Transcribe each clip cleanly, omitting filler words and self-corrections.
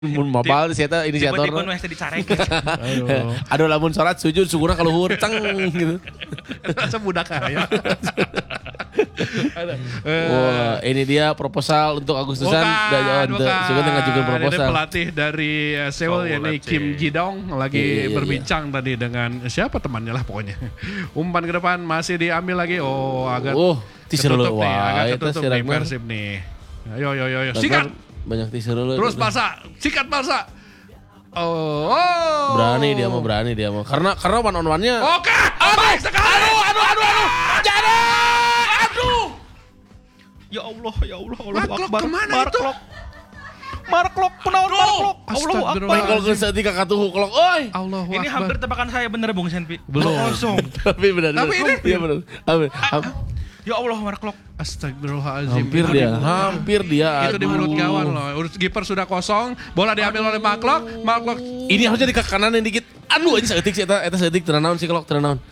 Mun mabal si eta inisiator. Tiba-tiba nu hese dicarek. Aduh lamun salat sujud syukurna kaluhur ceng gitu. Rasa budak ya. Wah, ini dia proposal untuk Agustusan. Sudah ngajukeun proposal. Ini pelatih dari Seoul yakni Kim Ji-dong lagi berbincang tadi dengan siapa temannya lah pokoknya. Umpan ke depan masih diambil lagi. Oh, agak tertutup nih, agak tertutup nih Persib nih. Ayo, sikat. Banyak teaser dulu. Terus Barca, sikat Barca. Oh. Berani dia mah. Karena one on one-nya. Oke. Baik sekali. Aduh. Jadi. Aduh. Ya Allah. Mark Klok kemana itu? Mark Klok, kunaon Mark Klok? Allahu Akbar. Michael geus saeutik katuh klok euy. Allahu Akbar. Ini hampir tebakan saya bener Bung Senpi. Belum. Kosong. Tapi benar. Tapi ini. Iya benar. Ya Allah Mark Klok. Astagfirullahaladzim. Hampir dia. Itu di mulut gawang loh. Kiper sudah kosong, bola diambil oleh Mark Klok. Ini harusnya di kaki kanan dikit. Aduh ini saeutik sih eta saeutik teu naon sih Klok teu naon.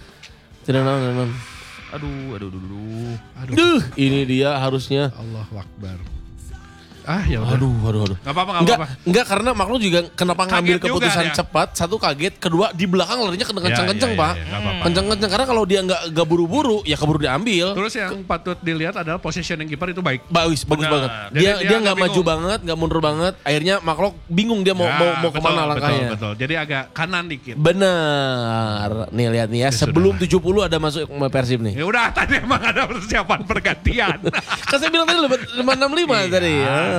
Aduh. Ini dia harusnya. Allahu Akbar. Ya udah. Aduh. Gak apa-apa. Enggak karena Maklu juga kenapa ngambil keputusan cepat. Satu kaget, kedua di belakang larinya kenceng-kenceng Pak. Kenceng-kenceng karena kalau dia enggak buru-buru ya keburu diambil. Terus yang patut dilihat adalah positioning kiper itu baik. Bagus banget. Dia enggak maju banget, enggak mundur banget. Akhirnya Maklu bingung dia mau kemana langkahnya. Betul. Jadi agak kanan dikit. Benar. Nih lihat nih ya, sebelum 70 ada masuk Persib nih. Ya udah tadi emang ada persiapan pergantian. Kan saya bilang tadi 565 tadi.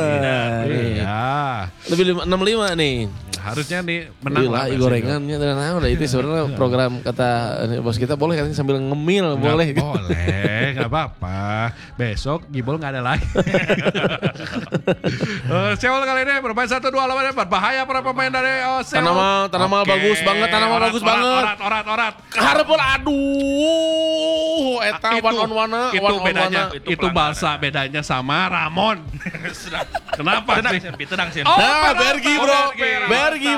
Lebih 65 nih. Harusnya nih menang lah. Gorengannya udah itu sebenarnya program kata bos kita boleh katanya sambil ngemil boleh. Boleh, nggak apa-apa. Besok Gibol nggak ada lagi. Seoul kali ini bermain 1-2 lawan berbahaya para pemain dari Seoul. Tanamal bagus banget. Orat. Harapun aduh eta one on one. Itu bedanya. Itu Barca bedanya sama Ramon. Kenapa sih? Tenang sih. Bergi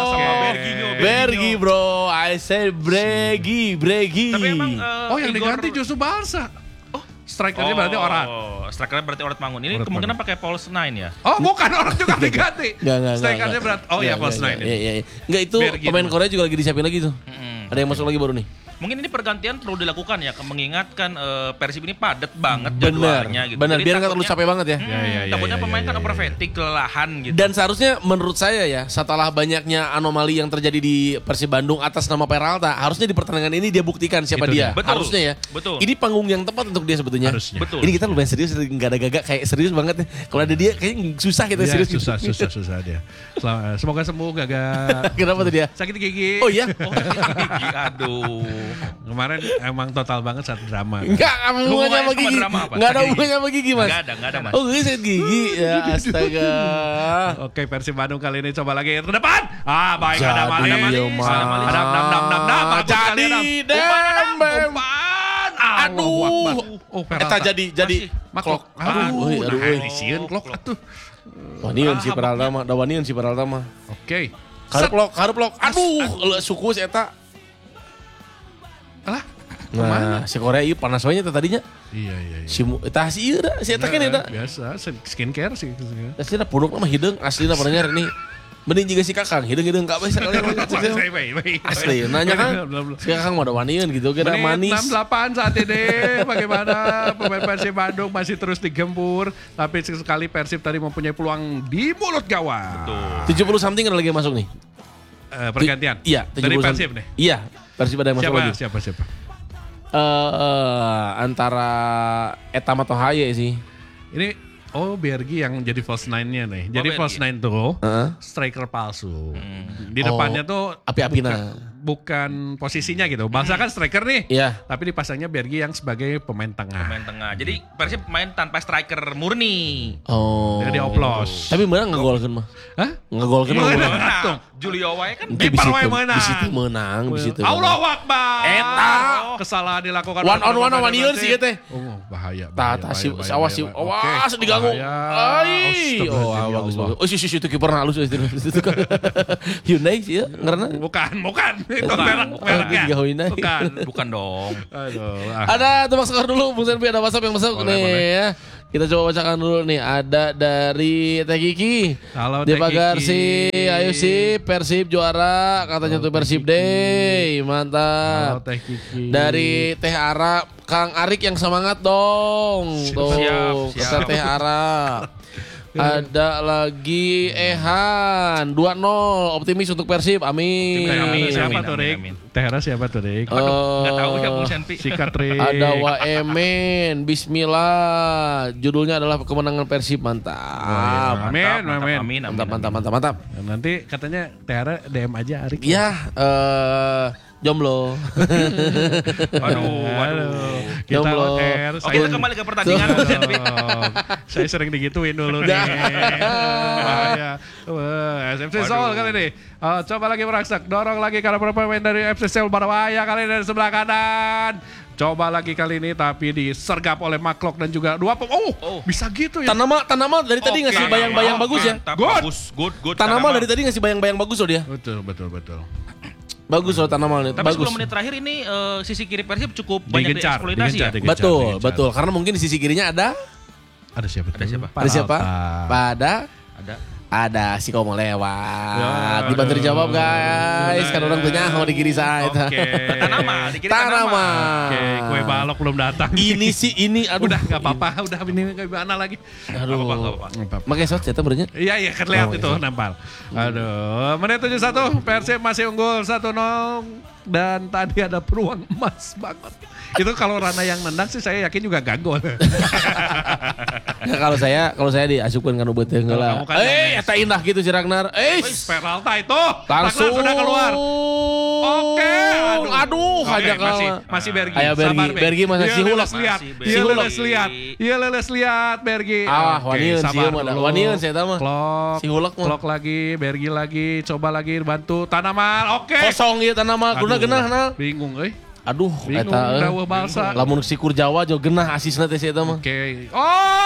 bro. I say Bregi. Tapi emang yang diganti justru Barca. Strikernya berarti Orat. Strikernya berarti Orat Mangun. Ini kemungkinan pakai False 9 ya? Oh, bukan Orat juga diganti. Strikernya berarti False 9. Iya. Enggak itu pemain Korea juga lagi disiapin lagi tuh. Ada yang masuk lagi baru nih. Mungkin ini pergantian perlu dilakukan ya, mengingatkan Persib ini padat banget jadwalnya gitu. Benar, biar nggak terlalu capek banget ya. Takutnya pemain kan over fatigue, kelelahan gitu. Dan seharusnya menurut saya ya, setelah banyaknya anomali yang terjadi di Persib Bandung atas nama Peralta, harusnya di pertandingan ini dia buktikan siapa dia. Betul. Harusnya ya. Betul. Ini panggung yang tepat untuk dia sebetulnya. Harusnya. Betul. Ini kita lumayan serius, nggak ada gagak, kayak serius banget. Kalau ada dia kayaknya susah kita serius. Susah dia. Semoga sembuh gagak. Kenapa tuh dia? Sakit gigi. Oh iya. Gigi, aduh. Kemarin emang total banget saat drama. Enggak hubungannya sama gigi. Enggak ada hubungannya sama gigi, Mas. Enggak ada, Mas. Oh, sakit gigi. Ya astaga. Oke, Persib Bandung kali ini coba lagi ke depan. Baik ada Mali. Ada jadi Dembem. Aduh. Eta jadi Klok. Aduh. Disieun Klok atuh. Wanian si Peralta mah. Oke. Hareup lok. Aduh, suku si eta. Alah. Nah, si Korea ieu panas we nya tadinya. Iya. Si eta si ieu da, si eta kan eta. Biasa skincare sih. Aslinya pundukna mah hideung, aslinya pernah ini. Mending juga si Kakang, hideung ka bae sekalian. Asli, nanya kan. Si Kakang mah ada wanian gitu, kira manis. 68 saat ini bagaimana pemain Persib Bandung masih terus digempur, tapi sekali Persib tadi mempunyai peluang di mulut gawang. Betul. 70 something ada lagi masuk nih. Pergantian. Iya, dari Persib nih. Iya, Persib ada yang masuk lagi. Siapa? Antara Eta atau Haye sih. Ini Bergi yang jadi false 9-nya nih. Jadi false 9 tuh striker palsu. Di depannya tuh api-apina. Bukan posisinya gitu. Bangsa kan striker nih. Iya. Tapi dipasangnya Bergi yang sebagai pemain tengah. Jadi Persib main tanpa striker murni. Oh. Jadi oplos. Tapi menang ngegolkeun mah. Hah? Ngegolkeun mah. Menang. Julio wae kan kiper wae menang. Di situ menang. Allahu Akbar. Eta kesalahan dilakukan one on one wanieur sih teh. Oh, bahaya. Awas diganggu. Ai. Bagus. Oh, si itu kiper halus itu. Hyundai sih ya, ngaranna. Bukan. Itu mereknya. Bukan dong. Aduh. Ada tebak skor dulu, Bung Senpi ada WhatsApp yang masuk nih ya. Kita coba bacakan dulu nih. Ada dari Teh Kiki. Halo Di Teh pagar Kiki. si ayo sih Persib juara katanya tuh Persib Day. Mantap. Halo Teh Kiki. Dari Teh Ara, Kang Arik yang semangat dong. Tuh, Siap. kata Teh Ara. Ada lagi Ehan 2-0 optimis untuk Persib. Amin. Amin. Siapa tuh, Rik? Amin. Teh Ara siapa tuh, Rik? Nggak tahu ya Bung Senpi. Sikat, Rik. Ada Waemen, Bismillah. Judulnya adalah kemenangan Persib. Mantap. Amin. Mantap. Nanti katanya Teh Ara DM aja Arik. Ya, jomblo. Waduh. Kita Jomblo. OTR. Oke, kita kembali ke pertandingan Bung Senpi. Saya sering digituin dulu nih. Bahaya. SFC Seoul kali ini. Coba lagi merangsak. Dorong lagi karena pemain dari FC Seoul berbahaya kali ini dari sebelah kanan. Coba lagi kali ini tapi disergap oleh Maklok dan juga dua bisa gitu ya. Tanama dari tadi ngasih bayang-bayang bagus ya. Good. Tanama dari tadi ngasih bayang-bayang bagus loh dia. Betul. Bagus loh Tanama ini. Tapi Bagus. 10 menit terakhir ini sisi kiri Persib cukup banyak Digencar, dieksploitasi ya. digencar. Betul. Karena mungkin di sisi kirinya ada Ada siapa? Ada siapa? Ada siapa? Ada si Komo lewat. Ya, Dibantu dijawab guys. Kan orang tuh nyaho di kiri side. Oke. Tanama, di kiri Tanama. Oke, kue balok belum datang. Ini aduh. Udah nggak apa-apa, udah ini gimana lagi? Aduh. Nggak apa-apa. Makanya shot ternyata berenya. Iya kan lihat itu nampal. Aduh, menit 71 Persib masih unggul 1-0 dan tadi ada peluang emas banget. Itu kalau Rana yang nendang sih saya yakin juga gak gol. Ya, kalau saya diasupkan kan ubet teh heula. Kamu kan Eta indah gitu si Ragnar. Peralta itu Langsung sudah keluar. Oke, aduh, Oke, hanya masih Bergi. Aya Bergi. Sabar, Bergi masih Iya, si hulak. leles lihat. Masih Iya Bergi. leles lihat Bergi. Ah, Oke, wanieun sabar sieun mah. dulu. Wanieun saya tahu mah. Klok. Si hulak mah. Klok lagi, Bergi lagi, coba lagi bantu Tanaman. Oke. Kosong ieu Tanama, kuna genah nah. Bingung euy. Aduh, Bingung eta daweuh balsa. lamun si Kurjawa jo genah asisna teh si eta mah. Oke. Oh!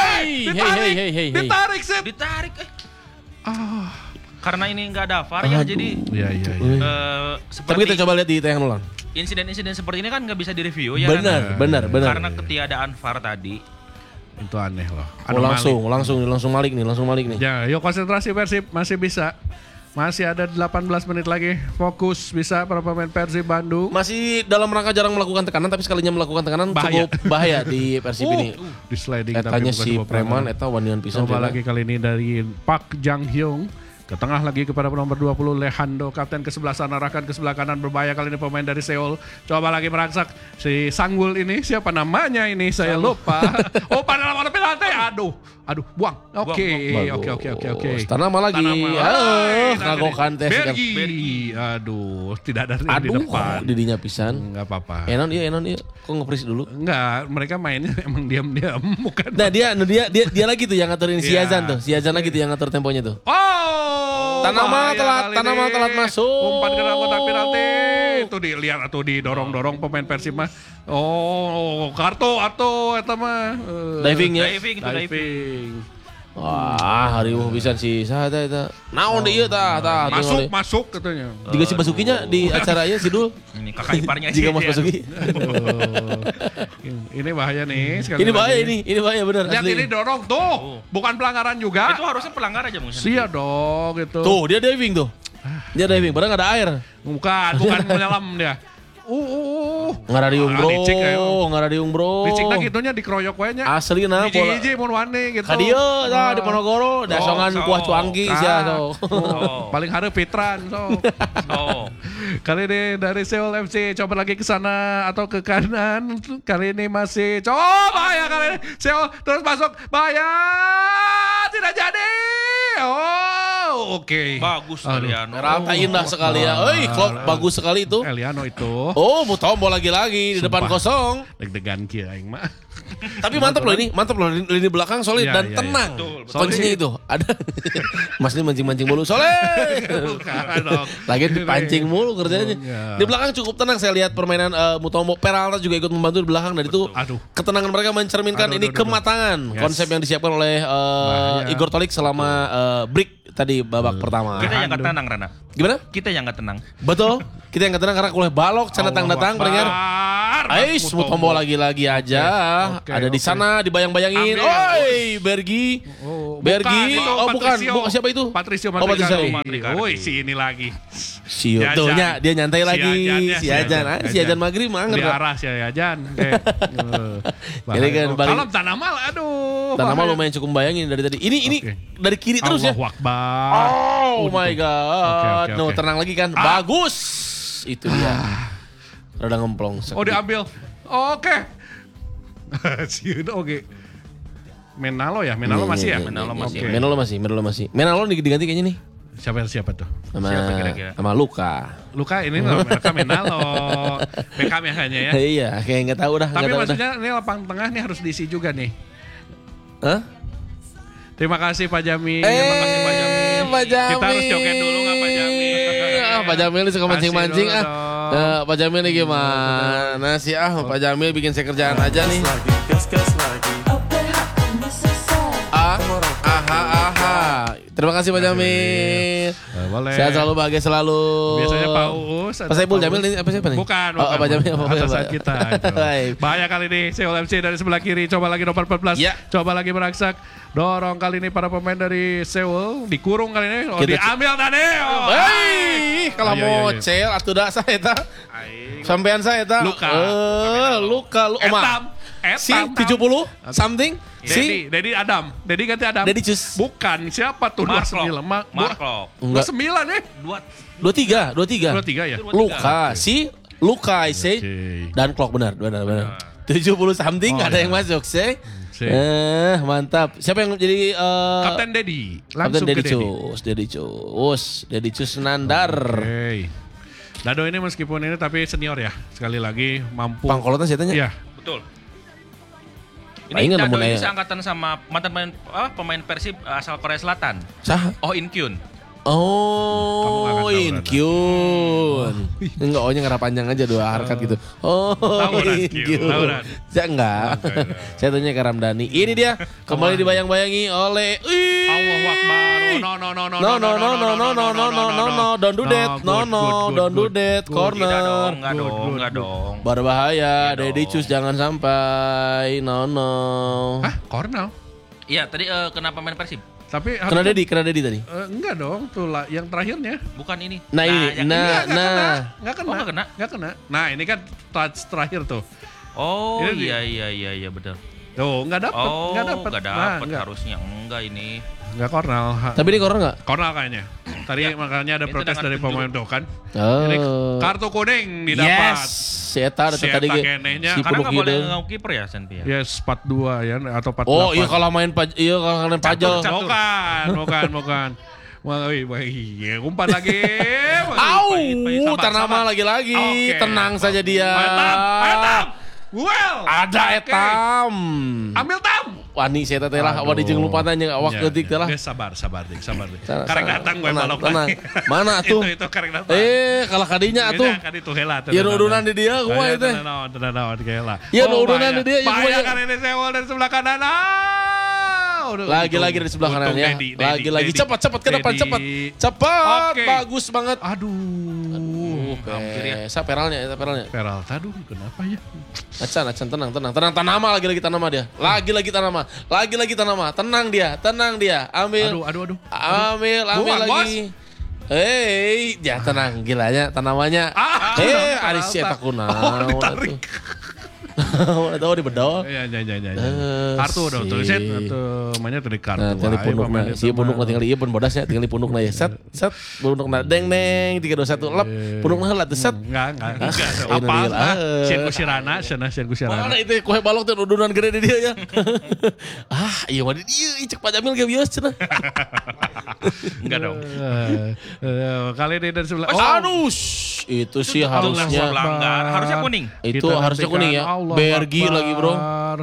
Hey. Ditarik sih. Ditarik. Ah. Karena ini nggak ada VAR ya, jadi Iya. Tapi seperti kita coba lihat di tayangan ulang. insiden-insiden seperti ini kan nggak bisa direview ya. Benar. Karena ketiadaan VAR tadi. Itu aneh loh. Langsung Malik nih. Ya, yuk konsentrasi Persib masih bisa. Masih ada 18 menit lagi. Fokus bisa para pemain Persib Bandung. Masih dalam rangka jarang melakukan tekanan, tapi sekalinya melakukan tekanan Bahaya. cukup bahaya di Persib ini. Di sliding Etanya bukan si sebuah Preman, pelanggaran. eta wanian pisan. Coba lagi kali ini dari Park Jang Hyung. Ke tengah lagi kepada nomor 20 Lehando, kapten ke sebelah sana, arahkan ke sebelah kanan, berbahaya kali ini pemain dari Seoul. Coba lagi merangsak si Sanggul ini, siapa namanya ini saya lupa. Oh, pada lawan penalti. Aduh, buang. Oke. Tanama lagi. Kagokan tes. Bergi. Aduh, tidak ada yang di depan. Didinya pisan. Enggak apa-apa. Enon iya. Kok nge-freeze dulu? Enggak, mereka mainnya emang diam-diam bukan. Nah, dia lagi tuh yang ngaturin si Iya. Azan tuh. Si Azan lagi tuh yang ngatur temponya tuh. Oh, Tanama bahaya kali telat ini. masuk. Umpan ke dalam kotak penalti. Itu dilihat atau didorong-dorong pemain Persib mah. Oh, kartu atau eta mah. Diving ya. Diving. Wah, hariwuh pisan si saha eta. Naon deui ieu tah. Masuk katanya. Jika si Basukinya di acara ieu si Dul. Ini kakak iparnya Jika Mas Basuki. Ini bahaya nih. sekali Ini bahaya lagi. ini bahaya benar. Lihat ini dorong tuh. Bukan pelanggaran juga. Itu harusnya pelanggar aja mungkin. Sia dong gitu. Tuh, dia diving tuh. Dia diving, padahal nggak ada air. Bukan menyelam dia. Ngarariung bro, Licik ya. ngarariung bro. Licikna gitunya dikeroyok we nya. Asli na bola. Hiji-hiji mun wani gitu. Ka dieu tah di Ponorogo, dasongan so. kuah cuangki sia so. Paling hareup Fitran so. Oh. Kali ini dari Seoul FC coba lagi ke sana atau ke kanan. Kali ini masih coba ya kali ini Seoul terus masuk bahaya tidak jadi. Oh, oke. Bagus Eliano. Rata indah sekali ya. Klop bagus sekali itu. Eliano itu. Oh, mau tombol lagi di depan Sumpah. kosong. Deg-degan kia aing mah. Tapi mantap loh lini belakang solid Iya, dan iya, tenang. Betul. Kuncinya itu ada. Mas ini mancing-mancing mulu solid. Bukan dong. Lagi dipancing mulu kerjanya. Enggak. Di belakang cukup tenang saya lihat permainan Mutombo. Peralta juga ikut membantu di belakang dan itu Aduh. ketenangan mereka mencerminkan ini kematangan Yes. konsep yang disiapkan oleh Bahaya. Igor Tolik selama break tadi babak pertama. Kita yang gak tenang Rana. Gimana? Kita yang gak tenang. Betul. Kita yang tenang karena kuliah balok, datang Allah pendengar. Akbar. keluar. Ais, Mutombo lagi-lagi aja. Ada di sana dibayang-bayangin. Oi, Bergi. Bergi. Bukan. Siapa itu? Patricio Patricio. Matricani. Woi, si ini lagi. Si Yotonya dia nyantai lagi. Si Ajan Maghrib mah di arah si Ajan. Jadi kan kalau Tanamal, aduh. Tanamal lumayan cukup bayangin dari tadi. Ini dari kiri terus ya. Allahu Akbar. Oh my god. No, tenang lagi kan. Bagus. Itu dia. Rada ngemplong. Oh, diambil. Oke. Oke. Menalo ya? Menalo masih ya? Menalo masih. Menalo diganti kayaknya nih. Siapa tuh? Sama Luka. Luka ini mereka Menalo. Beckham ya kayaknya ya. Iya, kayak enggak tahu dah. Tapi maksudnya ini lapang tengah nih harus diisi juga nih. Hah? Terima kasih Pak Jamil. Pak Jamil. Kita harus joget dulu nggak Pak Jamil? Pak Jamil suka mancing-mancing Pak Jamil ini gimana sih Pak Jamil bikin saya kerjaan aja nih. Terima kasih Pak Jamil. Boleh. Sehat selalu, bahagia selalu. Biasanya Pak Uus. Pak Saiful Jamil ini apa siapa nih? Bukan. Pak Jamil. Atasan kita. Bahaya kali ini. Seoul MC dari sebelah kiri. Coba lagi nomor 14. Ya. Coba lagi merangsak. Dorong kali ini para pemain dari Seoul. Dikurung kali ini. Diambil tadi. Kalau mau cel atuh da saya ta. Sampean saya ta. Luka. Si 70 something. Si Dedi Adam. Dedi ganti Adam. Dedi Cus. Bukan. Siapa tuh? Marklock. 29 nih. 23 ya. Luka Ise dan Clock benar. 70 something ada yang masuk sih. Mantap. Siapa yang jadi Kapten Dedi? Langsung ke Dedi Cus Nandar. Oke. Dado ini meskipun ini tapi senior ya. Sekali lagi mampu. Pangkolotan saya tanya. Iya. Betul. Ini Dado ini seangkatan sama mantan pemain Persib asal Korea Selatan. Sah? Oh, In Kyun. Oh, Inkyun. Enggak, ohnya ngarap panjang aja dua harkat gitu. Oh, Inkyun. Saya enggak. Saya tanya ke Ramdhani. Ini dia kembali dibayang-bayangi oleh Allahu Akbar. No, don't do that. Corner. Enggak dong. Berbahaya, Dedi Cus jangan sampai. No. Hah, corner? Iya, tadi kenapa main Persib? Tapi kena Dedi tadi. Enggak dong, tuh yang terakhirnya. Bukan ini. Enggak kena. Nah, ini kan touch terakhir tuh. Oh, iya benar. Tuh, enggak dapat. Harusnya enggak ini. Enggak kornal. Tapi ini kornal enggak? Kornal kayaknya. Tadi makanya ada protes dari pemain tuh kan. Ini kartu kuning didapat. Si Eta tadi si karena nggak boleh ngau kiper ya Senpi ya? Yes, 42 ya atau 48. Oh iya kalau main pajal. Bukan. Wah, umpan lagi. Ternama lagi. Tenang saja dia. Etam. Well, ada Etam. Ambil Tam. Wani saya teh lah, wani jeung lupa tanya awak keutik teh lah. Sabar dik. Karek datang gue balok. Mana atuh? Itu karek datang. Kalau kadinya atuh. Kadi tuh heula. Ya udunan di dia gua itu. Tenang heula. Ya udunan di dia gua. Bahaya ini Seoul dari sebelah kanan. Lagi dari sebelah kanan ya. Lagi cepat ke depan cepat. Bagus banget. Aduh. Hampir ya. Peralnya. Peral. Aduh, kenapa ya? Acan tenang. Tanama lagi Tanama dia. Lagi Tanama. Tenang dia. Ambil. Aduh. Ambil lagi. Ya tenang gilanya Tanamanya. Aris eta kunaon. Ditarik. Tahu di bedol. Iya. Kartu dong tulisan atau mainnya tadi kartu. Tinggal punukna. Si punukna tinggal ieu pun bodasnya tinggal punukna ya. Set punukna deng 321 lep. Punukna heula teh set. Enggak. Apa? Sieun Kusirana, sieun Kusirana. Mana itu kue balok teh udunan gede di dia ya. Iya mah di dieu cek Pak Jamil ge bios cenah. Enggak dong. Kali ini dari sebelah. Aduh, itu sih harusnya harusnya kuning. Itu harusnya kuning ya. Bergi lagi bro.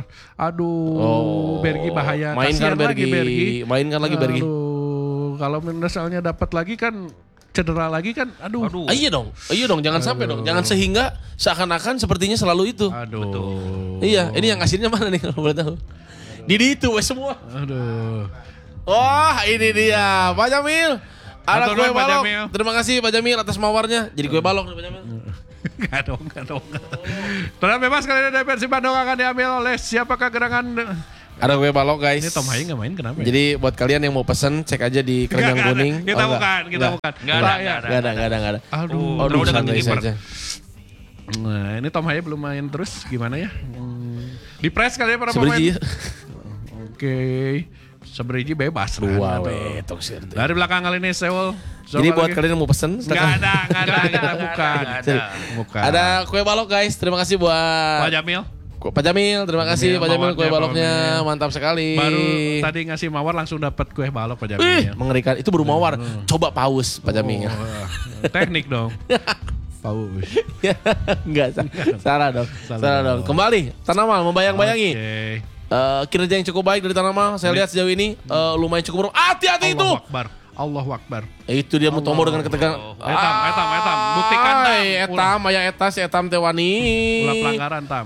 Aduh, Bergi bahaya. Mainkan lagi Bergi. Kalau misalnya dapat lagi kan cedera lagi kan. Aduh. Iya dong, jangan sampai dong. Jangan sehingga seakan-akan sepertinya selalu itu. Aduh. Betul. Iya, ini yang aslinya mana nih kalau boleh tahu? Di itu semua. Aduh. Wah, ini dia Pak Jamil. Ada kue balok. Terima kasih Pak Jamil atas mawarnya. Jadi kue balok nih Pak Jamil. Enggak dong. Tenang bebas kali ini dari Persib Bandung akan diambil oleh siapakah gerangan? Ada kue balok guys. Ini Tom Hai nggak main kenapa? Jadi buat kalian yang mau pesen cek aja di keranjang kuning. Kita bukan. Nggak ada. Aduh, udah santai ganti saja. Nah, ini Tom Hai belum main terus gimana ya? Di press kali ya para Seberji. pemain. Oke. Seberji bebas. Dua Dari belakang kali ini Seoul. Jadi buat kalian yang mau pesen Nggak ada, kita bukan. Ada kue balok guys. Terima kasih buat Pak Jamil. Pak Jamil, terima kasih Pak Jamil, kue baloknya mantap sekali. Baru tadi ngasih mawar langsung dapat kue balok Pak Jamil. Wih, mengerikan. Itu baru mawar. Coba paus Pak Jamil. Teknik dong. Paus. Enggak, salah dong. Kembali, Tanamal membayang-bayangi. Kinerja yang cukup baik dari Tanamal. Saya lihat sejauh ini lumayan cukup. Hati-hati itu. Allahu Akbar. Itu dia Mutomo dengan ketegangan. Etam. Buktikan Etam, aya etas, etam tewani. Ulah pelanggaran Tam.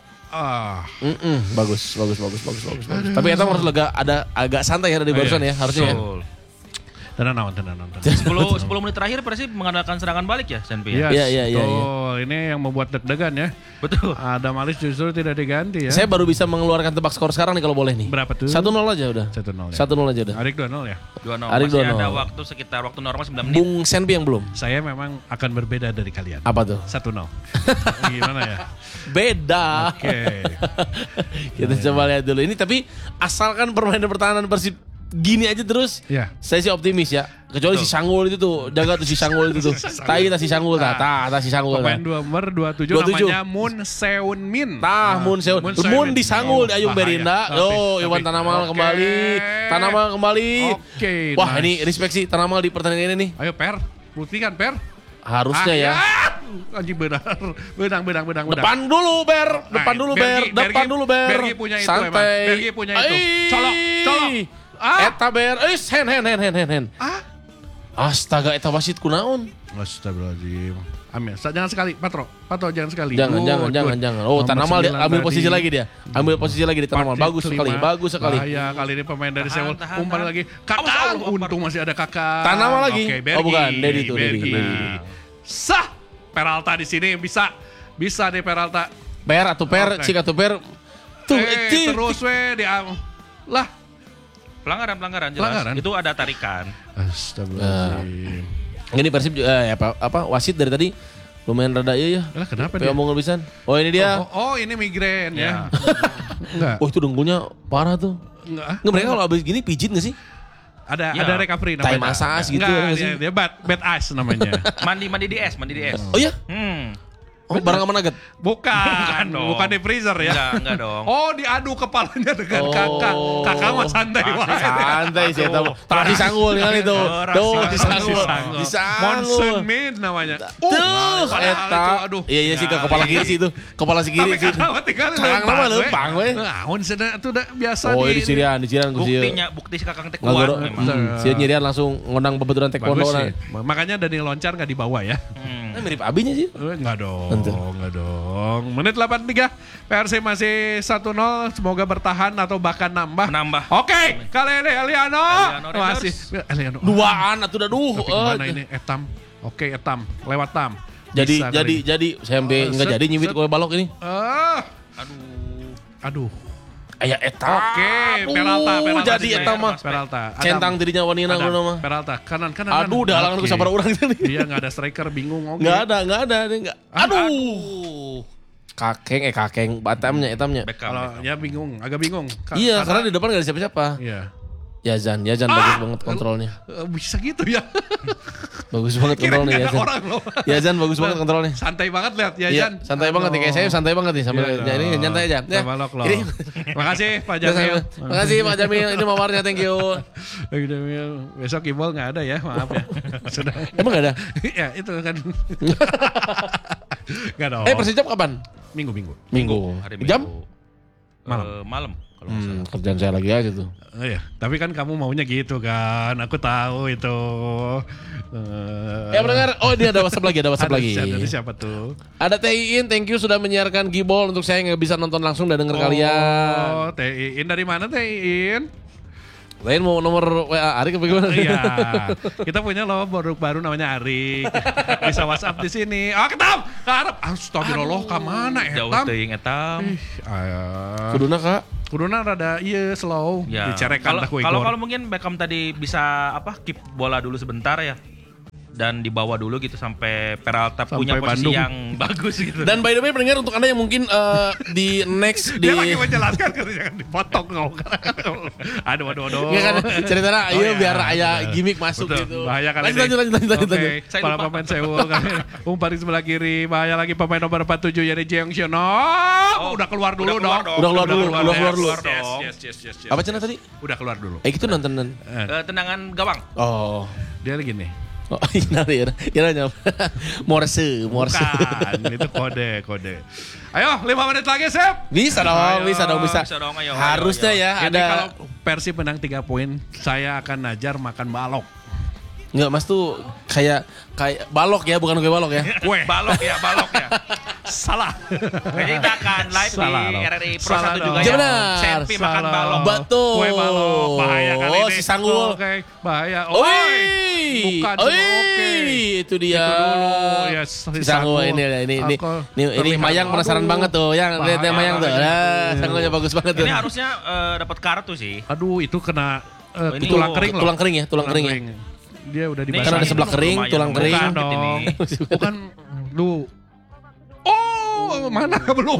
Bagus. Tapi Etam harus agak santai ya dari barusan ya, harusnya ya. Tenang. 10 menit terakhir Persib mengandalkan serangan balik ya, Senpi. Iya. Ini yang membuat deg-degan ya. Betul. Adam Alis justru tidak diganti ya. Saya baru bisa mengeluarkan tebak skor sekarang nih kalau boleh nih. Berapa tuh? 1-0 aja udah. 1-0 ya. 1-0 aja udah. Arik 2-0 ya. 2-0. Arik Masih 2-0. ada waktu sekitar waktu normal 9 menit. Bung Senpi yang belum. Saya memang akan berbeda dari kalian. Apa tuh? 1-0. Gimana ya? Beda. Oke. Kita coba lihat dulu. Ini tapi asalkan permainan pertahanan Persib gini aja terus, saya sih optimis ya. Kecuali si Sanggul itu tuh, jaga tuh si Sanggul itu tuh. Tai si Sanggul si Sanggul. Pemain nomor 27 namanya Moon Seun Min. Moon Seun. Moon di Sanggul di Ayung Berinda. Iwan Tanamal kembali. Oke. Wah, ini respect sih Tanamal di pertandingan ini nih. Ayo Per, buktikan Per. Harusnya ya. Anjing benar. Bedang. Depan dulu Ber. Bergi punya itu santai. Bergi punya itu. Colok. Eta Ber. Hen. Astaga, eta wasit kunaon? Astagfirullahaladzim. Amin. Jangan sekali, Patro jangan sekali. Jangan. Oh, Tanamal ambil posisi lagi dia. Ambil posisi lagi di Tanamal. Bagus sekali. Bahaya kali ini pemain dari Seoul. Umpan lagi. Kakak. Untung masih ada Kakak. Tanamal lagi. Oh bukan, Dedi tuh. Sah. Peralta di sini bisa deh Peralta. Per atau Per, cik atau Per. Tuh, terus lah. Pelanggaran jelas. Itu ada tarikan. Astagfirullahaladzim. Ini Persib wasit dari tadi lumayan rada ya. Lah kenapa dia? Ngomong pisan. Oh ini dia. Oh ini migrain ya. Enggak. Oh itu dengkulnya parah tuh. Enggak. Mereka kalau habis gini pijit gak sih? Ada recovery namanya. Thai massage gitu. Enggak, dia bad ice namanya. mandi di es. Oh iya? Oh, barang sama nugget? Bukan di freezer ya. Enggak dong. Oh, diadu kepalanya dengan Kakak. Kakak mah santai banget. Santai sih eta. Tadi sanggul kan itu. Disanggul. Monsun Min namanya. Tuh, eta. Iya sih ke kepala kiri sih itu. Kepala si kiri sih. Cangang nama leumpang we. Naon cenah itu udah biasa di Dicirian ku sieu. Bukti si Kakang teh kuat memang. Sieu nyirian langsung ngundang babaturan taekwondo. Makanya Daniel Loncar enggak dibawa ya. Mirip abinya sih. Enggak dong. Menit 83 Persib masih 1-0. Semoga bertahan atau bahkan nambah. Oke, kali ini Eliano masih Eliano. Duaan atuh duh. Gimana ini Etam? Oke, Etam lewat Tam. Jadi saya enggak jadi nyimit kue balok ini. Aduh. Aya eta. Oke, Peralta jadi eta mah. Peralta. Centang dirinya wanina kudu mah. Peralta kanan. Aduh, udah halangan ku sabar urang tadi. Iya, enggak ada striker bingung oke. Enggak ada. Aduh. Kakeng etamnya. Kalau ya bingung, agak bingung. Iya, karena di depan enggak ada siapa-siapa. Iya. Yazan bagus banget kontrolnya. Bisa gitu ya. Bagus banget kontrolnya Yazan. Yazan bagus banget kontrolnya. Santai banget lihat Yazan. Santai banget nih kayak saya santai banget nih sambil ini nyantai aja. Makasih Pak Jamil. Makasih Pak Jamil, ini mawarnya thank you. Pak Jamil, besok Ibol enggak ada ya, maaf ya. Sudah. Emang enggak ada? Ya, itu kan. Enggak dong. Persijap kapan? Minggu. Hari Minggu. Jam? Malam. Kerjaan saya lagi aja tuh. Iya, tapi kan kamu maunya gitu kan. Aku tahu itu. Ya pendengar, ini ada WhatsApp lagi. Ada siapa tuh? Ada Teiin, thank you sudah menyiarkan Gibol untuk saya nggak bisa nonton langsung dan denger kalian. Oh, Teiin dari mana Teiin? Lain mau nomor WA Arik apa gimana? Iya. Kita punya loh produk baru namanya Arik. Bisa WhatsApp di sini. Oh, ketam. Karep astagfirullah ka mana etam? Jauh teuing etam. Kuduna Kak. Kuduna rada slow. Ya. Dicerekan Kalau mungkin Beckham tadi bisa keep bola dulu sebentar ya. Dan dibawa dulu gitu sampai Peralta punya posisi Bandung yang bagus gitu. Dan by the way pendengar untuk Anda yang mungkin di next dia lagi menjelaskan karena jangan dipotong ngomong. Aduh. Iya kan ceritanya biar aya gimmick masuk betul. Gitu. Bahaya kali lanjut. Oke, para pemain Seoul kan. Umpan di sebelah kiri, bahaya lagi pemain nomor 47 Yeri Jeong Siono. Udah keluar dulu dong. Udah keluar dulu. Yes. Apa cina tadi? Udah keluar dulu. Gitu nonton. Tendangan gawang. Oh. Dia lagi nih. Oh, iya Morse. Bukan, itu kode. Ayo, 5 menit lagi, Sep. Bisa dong. Ayo, harusnya ya Ini ada. kalau Persib menang 3 poin, saya akan najar makan balok. Enggak, Mas tuh kayak balok ya, bukan kue balok ya. Kue. Balok ya. Salah. Jadi kita akan live Salah di dong. RRI Pro Salah 1 dong. juga Ya ya. benar. Selfie makan Salah. balok. Betul. Kue balok. Bahaya kali ini. Si Sanggul. Oke, bahaya. Bukan. Oke. Itu dia. Itu dulu. Ya, Si Sanggul ini Mayang penasaran banget tuh. Yang lihat Mayang tuh. Nah, Sanggulnya bagus banget tuh. Ini harusnya dapat kartu sih. Aduh, itu kena Ini tulang kering loh. Tulang kering ya. Dia udah Ini Kan ada dibasahin. sebelah kering, lumayan tulang kering. Bukan sakit ini. dong. Bukan lu. Oh, mana belum?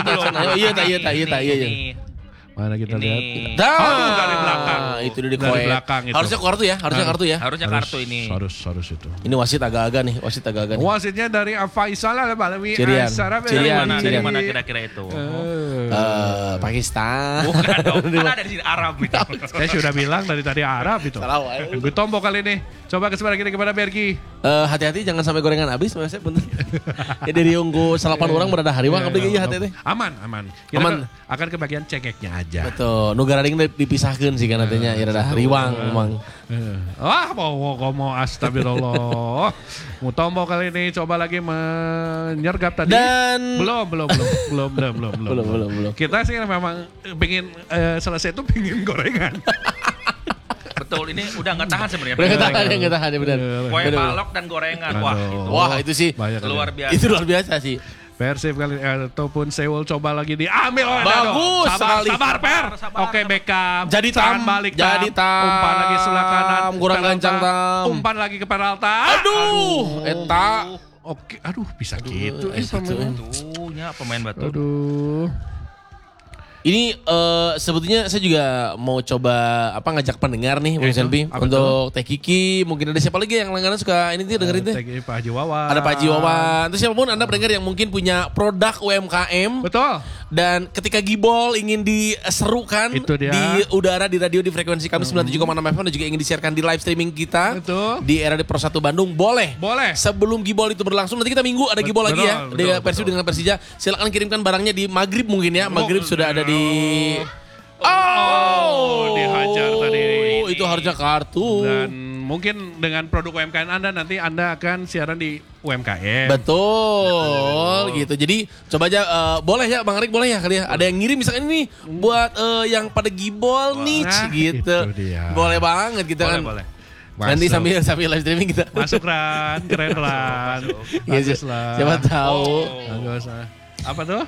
Iya. Mana kita Ini. lihat? Aduh, dari belakang. Itu dari Dari belakang itu. Harusnya kartu ya. Harusnya kartu ini. Harus itu. Ini wasit agak-agak nih. Wasitnya dari Faisal Al-Balawi. Cirian. Dari mana kira-kira itu? Pakistan. Bukan dong. Kan ada di sini Arab itu. Saya sudah bilang dari tadi Arab itu. Salah wae. Gue tombol kali ini. Coba kesempatan kita kepada Bergi. Hati-hati jangan sampai gorengan habis, Mas. Bener. Ya dari unggu 8 orang berada hari mah kabeh ieu hati-hati. Aman. Kita Aman. akan ke bagian cengeknya aja. Betul. Nu garading dipisahkeun sih kan katanya ya rada riwang emang. Mau astagfirullah. Mau tombol kali ini coba lagi menyergap tadi. Dan Belum. Belum. Kita sih memang pingin selesai itu pingin gorengan. Betul, ini udah nggak tahan sebenarnya. Nggak tahan ya benar. Kue balok dan gorengan. Wah, itu sih luar biasa. itu luar biasa sih. Persib kali ataupun Seoul coba lagi diambil oleh Bagus Dado. sekali. Sabar Per. Sabar. Oke Beckham. Jadi Serangan tam. balik Jadi tam. Umpan lagi sebelah kanan. Kurang Peralta. gancang tam. Umpan lagi ke Peralta. Aduh, eta. Oke, aduh bisa gitu. Tuhnya pemain batu. Aduh. Ini sebetulnya saya juga mau coba ngajak pendengar nih Bung Itu, Selby apa untuk Teh Kiki, mungkin ada siapa lagi yang langganan suka ini dengerin teh. Pak Haji Wawan. Ada Pak Haji Wawan. Terus siapapun Anda pendengar yang mungkin punya produk UMKM Betul. dan ketika Gibol ingin diserukan Itu dia. di udara di radio di frekuensi kami 97,6 FM dan juga ingin disiarkan di live streaming kita Betul. di RRI Pro 1 Bandung, boleh. Sebelum Gibol itu berlangsung nanti kita minggu ada Gibol lagi ya di Persib dengan Persija. Silakan kirimkan barangnya di Maghrib mungkin ya. Maghrib sudah ada di dihajar tadi. Itu harusnya kartu. Dan mungkin dengan produk UMKM Anda nanti Anda akan siaran di UMKM. Betul gitu. Jadi coba aja boleh ya Bang Arik, boleh ya kali ya. Ada yang ngirim misalkan ini buat yang pada Gibol nih gitu. Boleh banget gitu kan. Boleh. Nanti sambil live streaming kita. Masuk Ran, keren Ran. Bagus lah. Siapa tahu. Bagus lah. Apa tuh?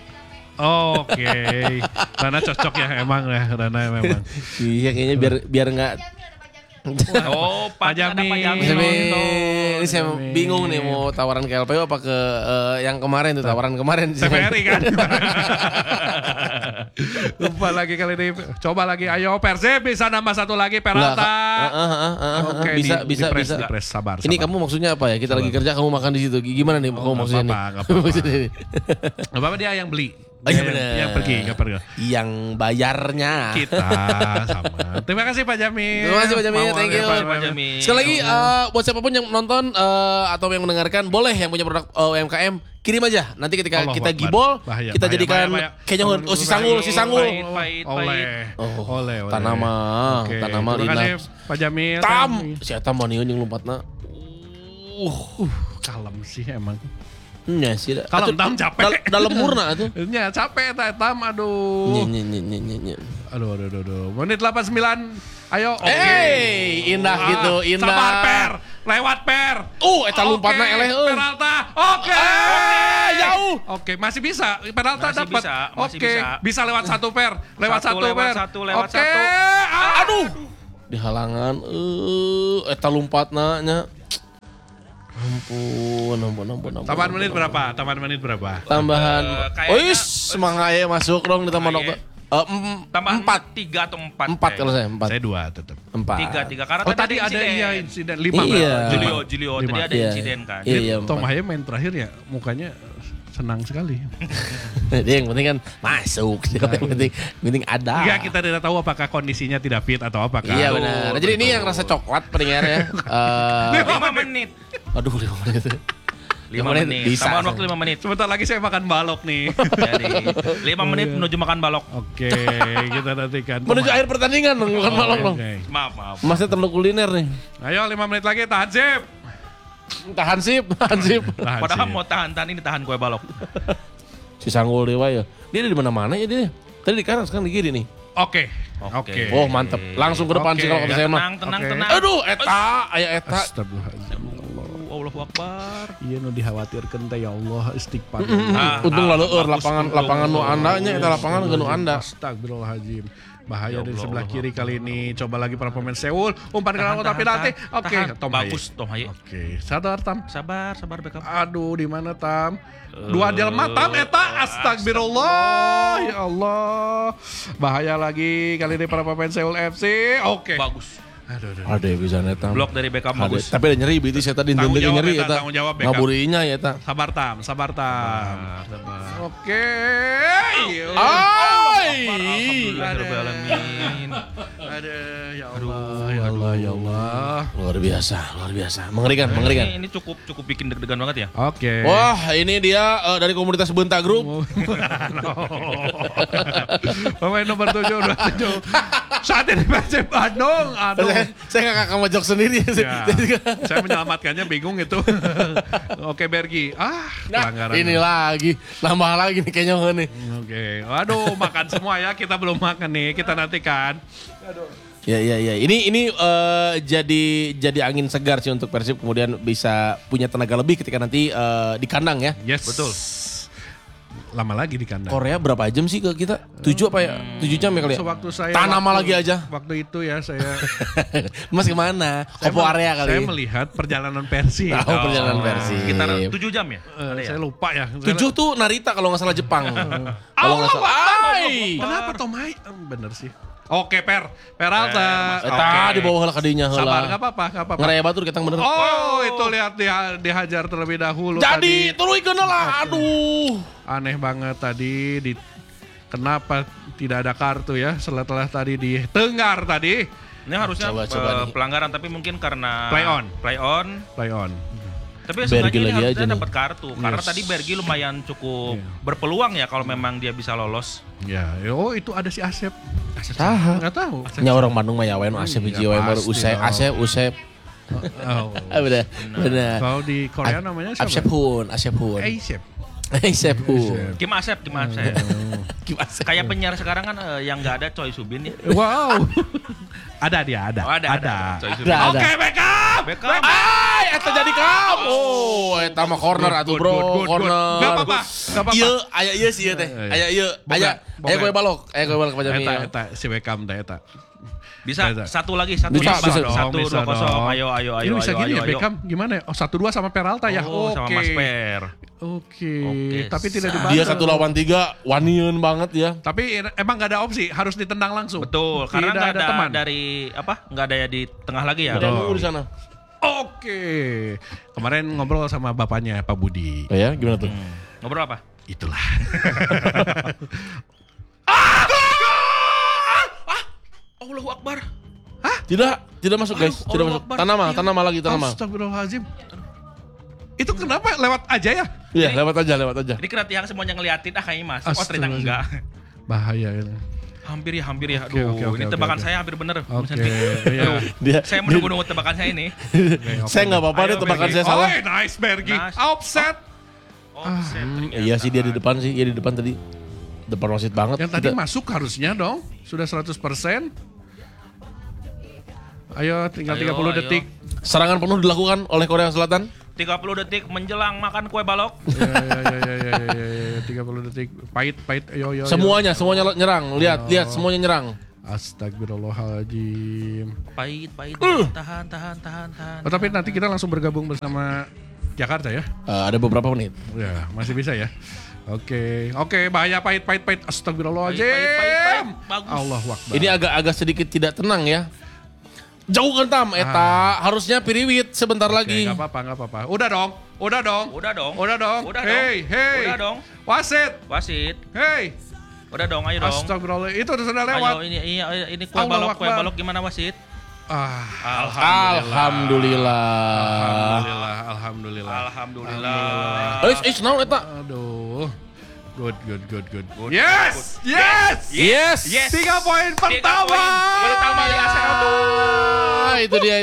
Oke. Rana cocok ya emang ya, Rana memang. Iya kayaknya biar enggak Pak Jami. Ini saya bingung nih mau tawaran ke LPU apa ke yang kemarin tuh tawaran kemarin. TVRI kan. Lupa lagi kali ini. Coba lagi. Ayo Persib bisa nambah satu lagi Peralta. Oke, bisa. Dipres, sabar. Ini kamu maksudnya apa ya? Kita lagi kerja kamu makan di situ. Gimana nih kamu maksudnya nih? Gak apa-apa dia yang beli. Iya benar. Yang pergi. Yang bayarnya. Kita sama. Terima kasih Pak Jamil. Terima kasih Pak Jamil, thank you. Pak Jamil. Sekali lagi buat siapapun yang nonton atau yang mendengarkan, boleh yang punya produk UMKM kirim aja. Nanti ketika kita Gibol, kita jadikan kayaknya si Sanggul. Oleh. Tanaman Terima kasih Pak Jamil. Si Eta maniun yang lompatna. Kalem sih emang. Nya sih. Kalem tam capek. Dalam murna tuh. Nya capek tam aduh. Nye. Aduh. Menit 89. Ayo. Indah gitu, indah. Sabar Per. lewat Per. Eta lompatna eleh. Peralta. Oke. Jauh. Oke, masih bisa. Peralta Masih dapat. bisa, masih Oke, bisa lewat satu Per. Lewat satu Per. lewat Oke. satu. Aduh. Di halangan. Eta lompatna nya. Ampun. Tambahan menit berapa? Tambahan. Kayaknya- semangat ya masuk dong di taman dokter. Tambahan 4. 3 atau 4. 4 kalau saya 4. Saya 2 tetap. 4. 3 karena Oh tadi ada insiden 5 Iya. Julio tadi Lima. ada insiden kan. Iya. Tom Haye main terakhir ya mukanya senang sekali. Dia yang penting kan masuk. Yang penting ada. Enggak, kita tidak tahu apakah kondisinya tidak fit atau apakah. Iya benar. Jadi ini yang rasa coklat pendengarnya. 5 menit. Aduh 5 menit. 5 menit. Bisa. Tambahan waktu 5 menit. Sebentar lagi saya makan balok nih. Jadi 5 menit menuju makan balok. Oke, kita nantikan. Menuju akhir pertandingan dong, bukan malam dong. Oke. Maaf. Masnya terlalu kuliner nih. Ayo 5 menit lagi, tahan sip. Tahan sip. Tahan Padahal sip. mau tahan ini tahan kue balok. Si Sanggul Dewa ya. Dia di mana-mana ya dia. Tadi di kanan sekarang di kiri nih. Oke. Oke. Oh mantep. Langsung ke depan Oke. sih kalau kata saya mah. Tenang. Oke. Aduh, aya eta. Astagfirullahaladzim. Allahu Akbar. Iya nu dikhawatirkeun teh ya Allah istighfar. Untung lalu bagus. lapangan nu andanya eta lapangan nu anda. Astagfirullahaladzim. Bahaya Ya dari Allah, sebelah Allah, kiri kali ini. Coba lagi para pemain Seoul. Umpan ke dalam kotak penalti. Oke, Tom Haye. Bagus Tom Haye. Oke, sadar Tam. Sabar Beckham. Aduh, di mana Tam? Dua jelma Tam eta. Astagfirullah. Ya Allah. Bahaya lagi kali ini para pemain Seoul FC. Oke. Bagus. Aduh. Ada bisa neta. Blok dari Beckham Ada. bagus. Tapi ada nyeri itu saya tadi Tanggung dendeng jawab nyeri eta, eta. tanggung jawab, Beckham. Ngaburinya ya eta. Sabar Tam. Oke. Alhamdulillahirobbilalamin. Aduh, ya Allah. Luar biasa. Mengerikan. Ini cukup bikin deg-degan banget ya. Oke. Wah, ini dia dari komunitas Benta Group. Pemain nomor 727. Saat ini Persib Bandung. Aduh. Saya nggak akan jok sendiri. Ya, saya menyelamatkannya bingung itu. Oke Bergi. Pelanggaran. Ini lagi. Nambah lagi nih kayaknya nih. Oke. Waduh, makan semua ya. Kita belum makan nih. Kita nantikan. Ya. Ini jadi angin segar sih untuk Persib kemudian bisa punya tenaga lebih ketika nanti di kandang ya. Yes. Betul. Lama lagi di kandang. Korea berapa jam sih ke kita? 7 apa ya? 7 jam ya kali ya? Sewaktu saya Tanama lagi aja. Waktu itu ya saya Mas kemana? Kopo area kali. Saya melihat perjalanan Persib. Tahu perjalanan versi. Sekitar 7 jam ya? Saya lupa ya. 7 tuh Narita kalau nggak salah Jepang. Kalau nggak salah. Kenapa Tom Haye? Bener sih. Oke Peralta. Eta di bawah lah kadinya heula. Sabar, gak apa-apa. Ngeraya batur kita bener. Oh, itu lihat dihajar terlebih dahulu. Jadi tadi. tuluy lah. Aduh. Aneh banget tadi. Kenapa tidak ada kartu ya? Setelah tadi ditenggar tadi. Ini harusnya Coba nih. pelanggaran tapi mungkin karena Play on. play on. Tapi Bergi sebenarnya lagi ini aja harusnya nih. dapat kartu karena tadi Bergi lumayan cukup berpeluang ya kalau memang dia bisa lolos. Ya, oh itu ada si Asep. Saha. Nggak tahu. Nya orang Bandung mah ya wae nu Asep hiji wae baru pasti Usep. dong. Oh. Bener. Kalau di Korea namanya siapa? Asep Hun. Asep. Asep Hun. Kim Asep. Gimana? Kayak penyiar sekarang kan yang nggak ada Choi Subin ya. Wow. Ada dia, ada. Oh, ada. Choi Subin. Ada. Oke, Beckham. Beckham. Eta jadi kamu. Oh, eta mah corner atuh, Bro. Corner. Gak apa-apa. Ieu, aya ieu sih ieu teh. Aya ieu. Aya gue balok. Aya gue balok pajami. Eta si Beckham teh eta. Bisa Bisa. satu lagi Bisa, bisa. Satu Bisa 2-0. dong. Ayo. Ini bisa gini ya Beckham gimana ya? Oh 1-2 sama Peralta ya. Oh, sama Mas Per. Oke. Oke. Tapi tidak dibantu. Dia 1 lawan 3, wanian banget ya. Tapi emang gak ada opsi, harus ditendang langsung. Betul, karena Tidak nggak ada ada teman. dari nggak ada ya di tengah lagi ya. Ada nunggu di sana. Oke. Kemarin ngobrol sama bapaknya Pak Budi. Oh ya, gimana tuh? Ngobrol apa? Itulah. Allahu Akbar. Tidak masuk guys, tidak Allah masuk. Akbar. Tanama lagi. Astagfirullahaladzim. Itu kenapa lewat aja ya? Iya, lewat aja. Ini kena tiang semuanya ngeliatin kayaknya mas. Oh ternyata enggak. Bahaya ini. Hampir ya. Oke, Aduh, oke, ini oke, tebakan oke. saya hampir bener. Oke. Aduh, Iya. saya menunggu tebakan saya ini. Saya nggak apa-apa deh Ayo, tebakan Bergi. saya salah. Oh, nice Bergi. Nice. Offset. Offset ternyata. Iya sih dia di depan sih, dia di depan tadi. Depan wasit banget. Yang tadi Kita- masuk harusnya dong. Sudah 100%. Ayo tinggal 30 detik. Serangan penuh dilakukan oleh Korea Selatan. 30 detik menjelang makan kue balok. Ya. 30 detik. Pahit. Yo. Semuanya nyerang. Lihat semuanya nyerang. Astagfirullahaladzim. Pahit. Tahan. Tapi nanti kita langsung bergabung bersama Jakarta ya. Ada beberapa menit. Ya, masih bisa ya. Oke, bahaya pahit. Astagfirullahaladzim. Pahit. Bagus. Allahu Akbar. Ini agak sedikit tidak tenang ya. Jauh kentam eta, harusnya piriwit sebentar lagi. Enggak apa-apa. Udah dong. Hey. Udah dong. Wasit. Hey. Udah dong, ayo dong. Astagfirullah, itu sudah lewat. Ayo ini kue balok gimana wasit? Alhamdulillah. Naon eta? Aduh. Good. Yes. 3 poin pertama. Itu dia.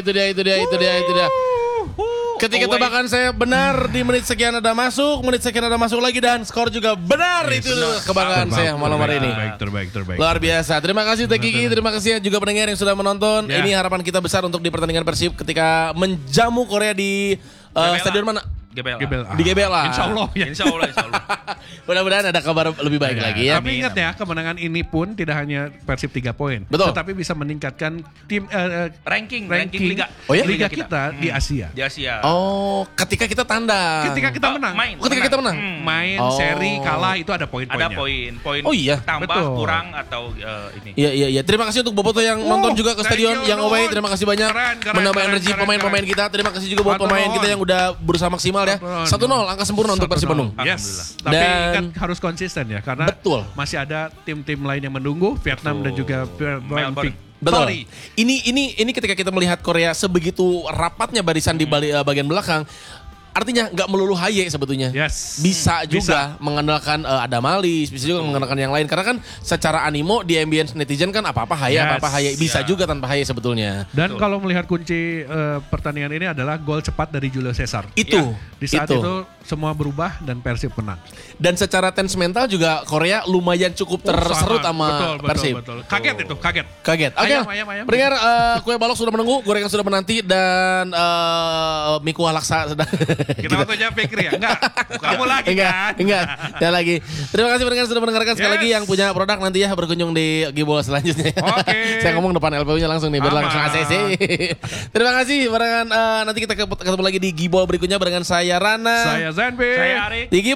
Ketika tebakan saya benar di menit sekian ada masuk lagi dan skor juga benar. Itu kebanggaan saya malam hari ini. Terbaik. Luar biasa. Terima kasih Teh Kiki, terima kasih juga pendengar yang sudah menonton. Ini harapan kita besar untuk di pertandingan Persib ketika menjamu Korea di stadion mana? GBLA. Di GBLA. Insya Allah. Mudah-mudahan ada kabar lebih baik lagi ya. Tapi ingat ya, kemenangan ini pun tidak hanya Persib 3 poin. Betul. Tetapi bisa meningkatkan tim ranking liga. Oh ya? Liga kita di Asia. Oh, ketika kita tandang. Ketika kita menang. Ketika kita menang. Main seri kalah itu ada poin-poinnya. Ada poin. Oh iya. Tambah kurang atau ini. Iya. Terima kasih untuk Boboto yang nonton juga ke stadion yang away. Terima kasih banyak. Menambah energi pemain-pemain kita. Terima kasih juga buat pemain kita yang udah berusaha maksimal ya. 1-0 angka sempurna untuk Persib Bandung. Yes. Tapi ingat harus konsisten ya, karena masih ada tim-tim lain yang menunggu, Vietnam dan juga Melbourne. Betul. Ini ketika kita melihat Korea sebegitu rapatnya barisan di bagian belakang. Artinya nggak melulu Haye sebetulnya. Yes. Bisa juga mengandalkan Adam Malis, bisa juga mengandalkan yang lain. Karena kan secara animo di ambience netizen kan apa-apa Haye. Bisa juga tanpa Haye sebetulnya. Dan kalau melihat kunci pertandingan ini adalah gol cepat dari Julio Cesar. Itu. Di saat itu semua berubah dan Persib menang. Dan secara tense mental juga Korea lumayan cukup terserut sama Persib. Betul. Kaget. Oke. Pendengar, kue balok sudah menunggu, gorengan sudah menanti dan mie kuah laksa sudah. Kita waktunya Fikri ya? Enggak. Kamu lagi kan? Enggak. Saya lagi. Terima kasih pendengar sudah mendengarkan. Sekali lagi yang punya produk nanti ya berkunjung di Gibol selanjutnya. Oke. Saya ngomong depan LPU-nya langsung nih, biar langsung ACC. Terima kasih barengan nanti kita ketemu lagi di Gibol berikutnya barengan saya Rana. Saya Zanbi. Saya Arik. Di Gibol